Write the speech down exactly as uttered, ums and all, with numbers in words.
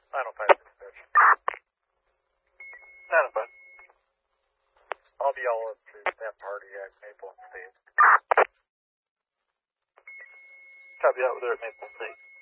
nine oh five dispatch. nine oh five. I'll be all up to that party at Maple and State. Copy that, we're there at Maple and State.